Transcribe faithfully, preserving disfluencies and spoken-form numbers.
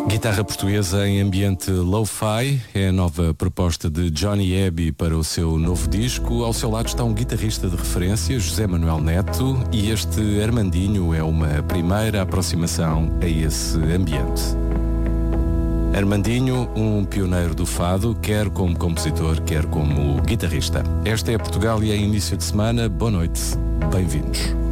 Guitarra portuguesa em ambiente lo-fi é a nova proposta de Johnny Abbey para o seu novo disco. Ao seu lado está um guitarrista de referência, José Manuel Neto, e este Armandinho é uma primeira aproximação a esse ambiente. Armandinho, um pioneiro do fado, quer como compositor, quer como guitarrista. Esta é Portugal e é início de semana. Boa noite, bem-vindos.